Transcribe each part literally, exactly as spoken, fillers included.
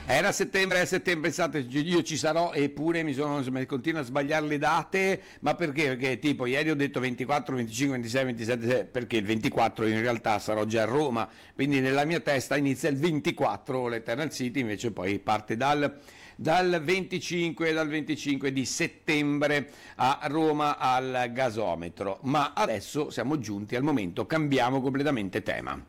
Era settembre, è settembre, pensate, io ci sarò, eppure mi sono, mi continuo a sbagliare le date, ma perché? Perché tipo ieri ho detto ventiquattro, venticinque, ventisei, ventisette, perché il ventiquattro in realtà sarò già a Roma, quindi nella mia testa inizia il ventiquattro l'Eternal City, invece poi parte dal, dal venticinque, dal venticinque di settembre a Roma al gasometro. Ma adesso siamo giunti al momento, cambiamo completamente tema.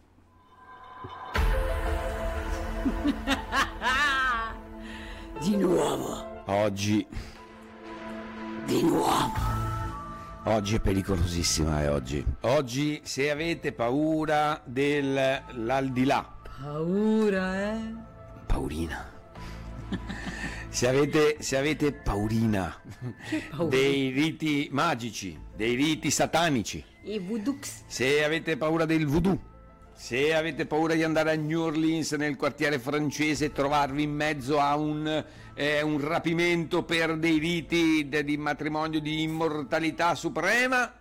Di nuovo. Oggi, Di nuovo. oggi è pericolosissima, eh, oggi. Oggi, se avete paura dell'aldilà, Paura, eh? paurina. Se avete, se avete paurina Che paura? dei riti magici, dei riti satanici, I Vudux. se avete paura del voodoo, se avete paura di andare a New Orleans nel quartiere francese e trovarvi in mezzo a un, eh, un rapimento per dei riti de- di matrimonio di immortalità suprema,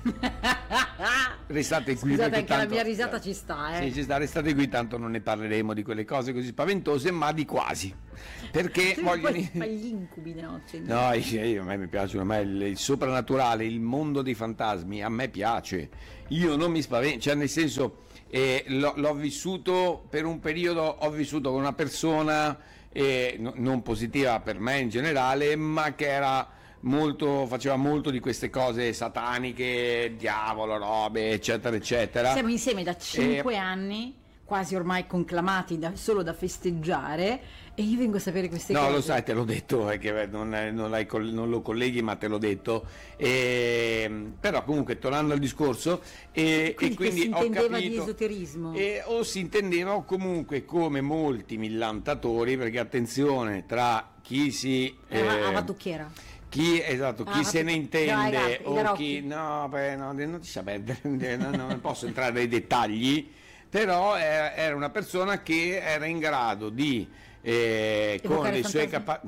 restate qui. Scusate, perché anche la tanto- mia risata ci sta, eh. Sì, ci sta, restate qui, tanto non ne parleremo di quelle cose così spaventose, ma di quasi. Perché Tu voglio... poi fai gli incubi di notte. No, io, io- a me mi piace, a me il, il soprannaturale, il mondo dei fantasmi, a me piace. Io non mi spavento, cioè nel senso, eh, l'ho, l'ho vissuto per un periodo, ho vissuto con una persona eh, no- non positiva per me in generale, ma che era molto, faceva molto di queste cose sataniche, diavolo, robe, eccetera, eccetera. Siamo insieme da cinque anni, quasi ormai conclamati da- solo da festeggiare, e io vengo a sapere queste No, cose. lo sai, te l'ho detto, è che non, non, l'hai coll- non lo colleghi, ma te l'ho detto. E, però comunque, tornando al discorso, e, Quindi e quindi che si ho intendeva capito, di esoterismo. e, o si intendeva o comunque come molti millantatori, perché attenzione, tra chi si... Eh, eh, a Vatucchiera. chi, esatto, chi Ah, se ne dai, intende dai, o Garocchi. chi no, beh, no, non ti sa perdere, non, non posso entrare nei dettagli, però eh, era una persona che era in grado di eh, con Evocare le sue fantasmi?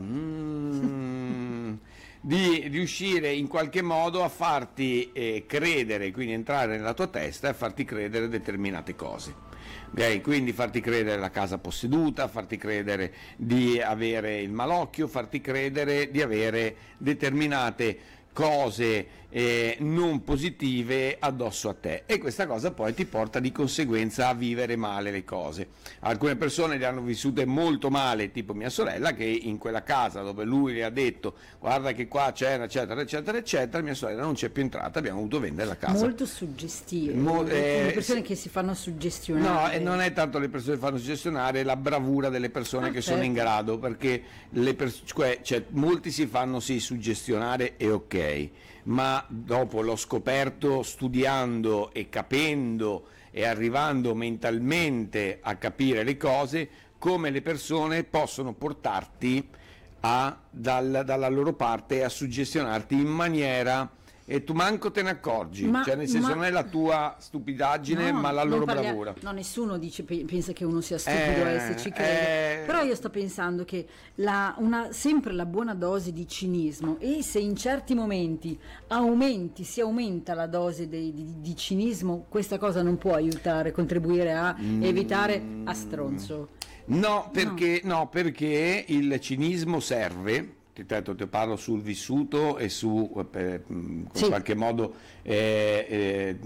capacità di riuscire in qualche modo a farti eh, credere, quindi entrare nella tua testa e farti credere determinate cose. Ok? Quindi farti credere la casa posseduta, farti credere di avere il malocchio, farti credere di avere determinate cose eh, non positive addosso a te, e questa cosa poi ti porta di conseguenza a vivere male le cose. Alcune persone le hanno vissute molto male, tipo mia sorella, che in quella casa dove lui le ha detto guarda che qua c'era eccetera eccetera eccetera, mia sorella non c'è più entrata, abbiamo dovuto vendere la casa. Molto suggestive. Mo- eh, le persone sì. che si fanno No, suggestionare. e non è tanto le persone che fanno suggestionare, è la bravura delle persone Ah, che certo. sono in grado, perché le pers- cioè, cioè, molti si fanno sì suggestionare e ok, ma dopo l'ho scoperto studiando e capendo e arrivando mentalmente a capire le cose, come le persone possono portarti a, dal- dalla loro parte a suggestionarti in maniera e tu manco te ne accorgi, Ma- cioè nel senso ma- non è la tua stupidaggine No, ma la non loro parlia- bravura. No, nessuno dice, pe- pensa che uno sia stupido Eh, e se ci crede. eh. Però io sto pensando che la, una, sempre la buona dose di cinismo, e se in certi momenti aumenti, si aumenta la dose di, di- di cinismo, questa cosa non può aiutare, contribuire a Mm. evitare a stronzo. No, perché, no, perché il cinismo serve, ti, ti, ti parlo sul vissuto e su eh, in Sì. qualche modo eh, eh,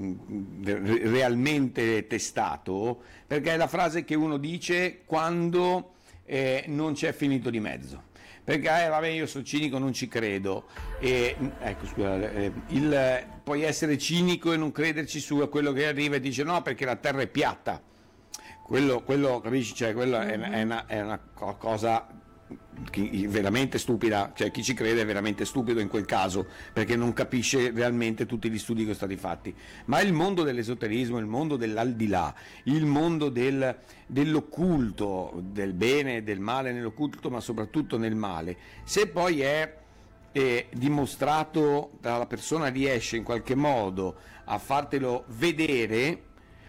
re- realmente testato, perché è la frase che uno dice quando eh, non c'è finito di mezzo. Perché eh, vabbè, io sono cinico, non ci credo. E, ecco, scusa, eh, il, puoi essere cinico e non crederci su quello che arriva e dice no perché la terra è piatta. Quello, quello capisci, cioè, quello è, è una, è una co- cosa chi- veramente stupida, cioè chi ci crede è veramente stupido in quel caso, perché non capisce realmente tutti gli studi che sono stati fatti. Ma il mondo dell'esoterismo, il mondo dell'aldilà, il mondo del, dell'occulto, del bene e del male nell'occulto, ma soprattutto nel male, se poi è eh, dimostrato, la persona riesce in qualche modo a fartelo vedere,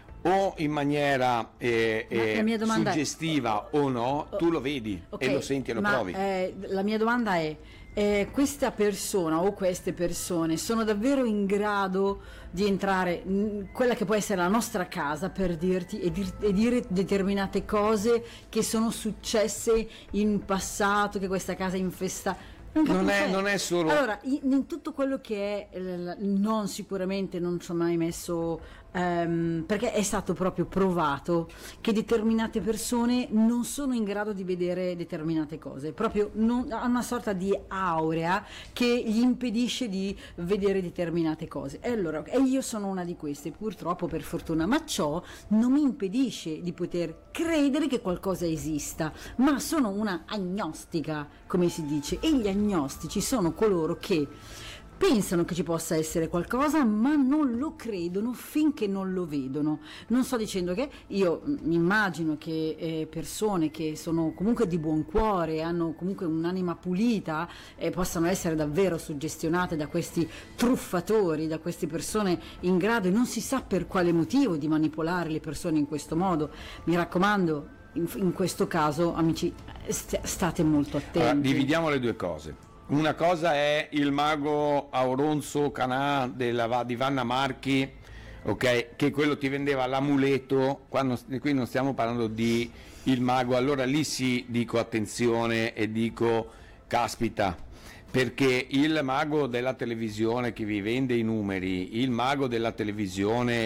o in maniera eh, Ma la eh, mia domanda è- suggestiva o no, tu lo vedi Ok, e lo senti e lo ma, provi. eh, la mia domanda è: eh, questa persona o queste persone sono davvero in grado di entrare in quella che può essere la nostra casa, per dirti, e, dir- e dire determinate cose che sono successe in passato, che questa casa è infestata. Non, Non è, non è solo... Allora, in, in tutto quello che è, eh, non sicuramente non ci ho mai messo, ehm, perché è stato proprio provato che determinate persone non sono in grado di vedere determinate cose, proprio non, ha una sorta di aurea che gli impedisce di vedere determinate cose. E allora, e io sono una di queste, purtroppo, per fortuna, ma ciò non mi impedisce di poter credere che qualcosa esista, ma sono una agnostica, come si dice, e gli agnostici sono coloro che pensano che ci possa essere qualcosa, ma non lo credono finché non lo vedono. Non sto dicendo che io mi immagino che eh, persone che sono comunque di buon cuore, hanno comunque un'anima pulita, eh, possano essere davvero suggestionate da questi truffatori, da queste persone in grado, e non si sa per quale motivo, di manipolare le persone in questo modo. Mi raccomando, in, in questo caso, amici, st- state molto attenti. Allora, dividiamo le due cose. Una cosa è il mago Auronzo Canà della, di Vanna Marchi, ok, che quello ti vendeva l'amuleto. Quando, qui non stiamo parlando di il mago, allora lì sì dico attenzione e dico caspita, perché il mago della televisione che vi vende i numeri, il mago della televisione